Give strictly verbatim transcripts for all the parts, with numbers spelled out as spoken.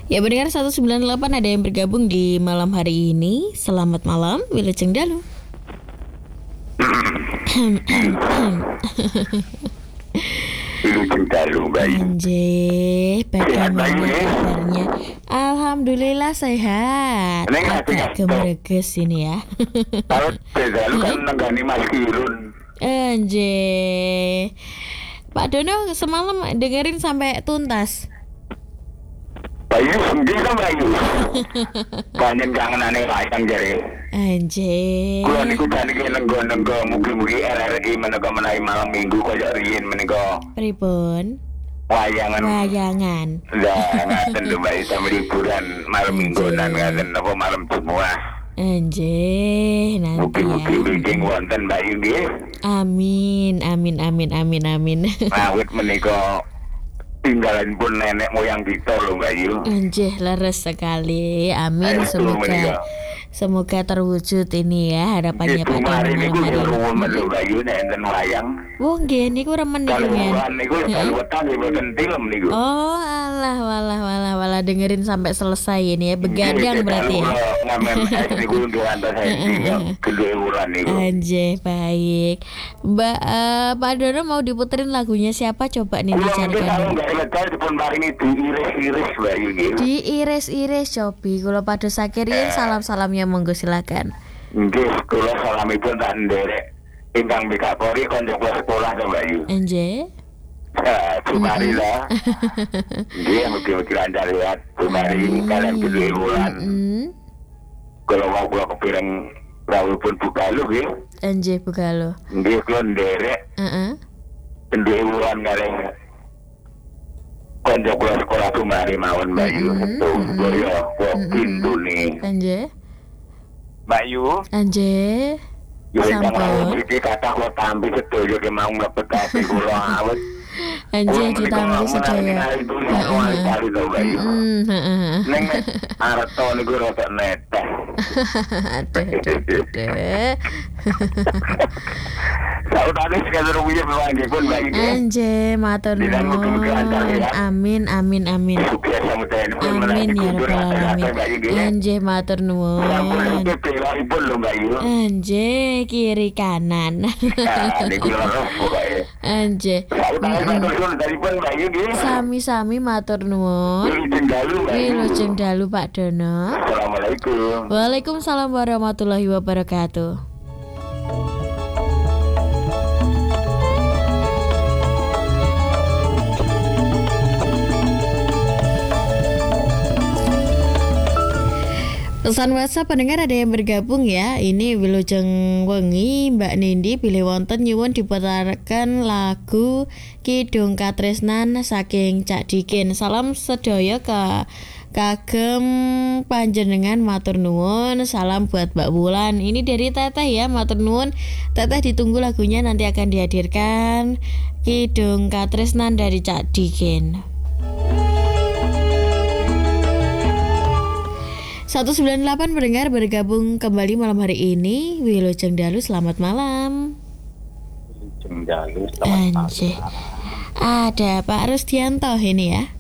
Ya pendengar seratus sembilan puluh delapan ada yang bergabung di malam hari ini. Selamat malam, Wilujeng Dalu. Wilujeng Dalu, Bayu. Anjir, bagaimana kabarnya? Alhamdulillah sehat. Neng Agak gemereges ini ya. Kalau Dalu kan nenggani Mas Kirun. Anjir. Pak Dono semalam dengerin sampai tuntas. Bayu sendiri kan Bayu. Banyak kangenane wayang jare. Anjir. Kulo niku jane nenggo-nenggo mugi-mugi R R I menika menawi malam Minggu kaya riyin menika. Pripun? Wayangan. Wayangan. Lah ngaten lho Bayu sampe liburan malam Mingguan ngaten apa malam Jumat. Anjir, nanti Mugi-mugi ya. wilujeng wonten Bayu nggih. Amin, amin, amin, amin, amin. Awit menika tinggalan pun nenek moyang kita lho Bayu. Anjir, leres sekali. Amin, Ayo, semoga menika. semoga terwujud ini ya harapannya Pak Dono Kemarin niku malam hari rumen ini. lho Bayu nek enten wayang. Wah, nggih niku remen niku Kalau men. bukan niku kalau wetan niku mboten film niku. Oh, alah, walah, walah, walah dengerin sampai selesai ini ya. Begadang berarti ya. Ngamen es niku untuk antar saya kedua bulan niku. Anjir, baik. Mbak eh, Pak Dono mau diputerin lagunya siapa coba nih Kulo nggih kalau dicarikan. nggak ngetel dipun paringi diiris-iris Bayu nggih. Diiris-iris cobi. Kula pados sakirin salam-salamnya monggo silakan. Nggih, kula salamipun tak nderek ingkang B K Polri kanca kula sekolah to Bayu. Anjir. Ah, Sumari lah. Nggih, mugi-mugi lancar lihat Sumari kalian kedua bulan. Mm. Kalau mau kula kepireng rawuh pun buka lu nggih. Anjir bugalo. Nggih kula nderek Heeh. kedua bulan kaleng kanca kula sekolah Sumari mawon Bayu. Setu kaya kok pindune. Anjir. Bayu, Anjir. yo ingkang Sampun. rawuh iki kathah kula tampi sedoyo ki mau mlebet ati kula awet. Anjir ditampi sedaya. Mm, heeh. Neng arto niku rada neteh. Aduh, aduh, aduh. Saudara sekadar wiye bewangi pun baik. Anjir, matur nuwun. Amin, amin, amin. Sukses sampeyan pun Amin ya rabbal alamin. Anjir, matur nuwun. pun lho Bayu. Anjir, kiri kanan. Nah, niku lho pokoke. Anjir. Saudara matur dari pun Bayu nggih. Sami-sami matur nuwun. Wilujeng Dalu Bayu. Wilujeng Dalu Pak Dono. Assalamualaikum. Waalaikumsalam warahmatullahi wabarakatuh. Pesan WhatsApp pendengar ada yang bergabung ya. Ini Wilujeng Wengi Mbak Nindi pilih wonten nyuwun diputarkan lagu Kidung Katresnan saking Cak Dikin. Salam sedaya ke kagem panjenengan matur nuwun. Salam buat Mbak Wulan. Ini dari Teteh ya, matur nuwun. Teteh ditunggu lagunya nanti akan dihadirkan Kidung Katresnan dari Cak Dikin. seratus sembilan puluh delapan pendengar bergabung kembali malam hari ini. Wilujeng Dalu selamat malam. Wilujeng Dalu selamat Anjir. Ada Pak Rusdianto ini ya.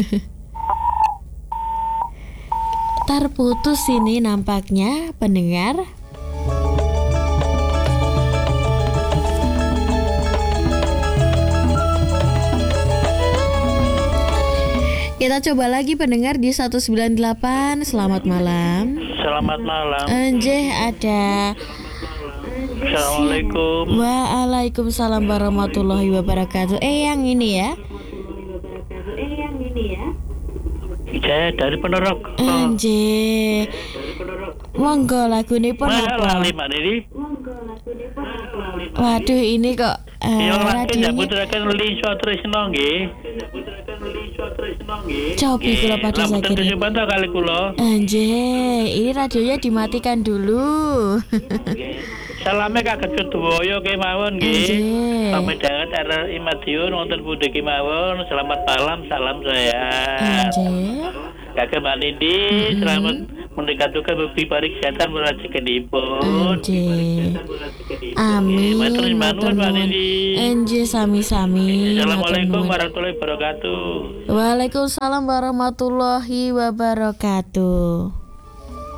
Terputus ini nampaknya pendengar. Kita coba lagi pendengar di seratus sembilan puluh delapan. Selamat malam. Selamat malam. Anjir ada. Assalamualaikum. Waalaikumsalam warahmatullahi wabarakatuh. Eh yang ini ya. Saya dari Ponorogo. Anjir. Monggo lagune pun Mana apa? lali Mbak Nini? Waduh ini kok uh, Yang lagi radionya nyambutkan Liso Tresno nggih. cobi kula pada Lampu sakit. terus bantah kali kula. Anjir, ini radionya dimatikan dulu. Salame Kak Kedwoyo kemawon nggih. Anjir. Sampai dengan R R I Madiun wonten Budhe kemawon. Selamat malam, salam saya. Anjir. Kakek Mbak Nindi, Mm-hmm. selamat menika tuka bebi paring kesehatan buat cekenipun. Nggih. Amin. Matur nuwun Matur Pak nuwun. Nindi. Nggih sami-sami. Matur Assalamualaikum nuwun. warahmatullahi wabarakatuh. Waalaikumsalam warahmatullahi wabarakatuh.